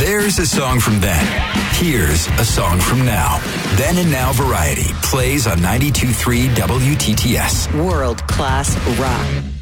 There's a song from then. Here's a song from now. Then and Now Variety plays on 92.3 WTTS. World-class rock.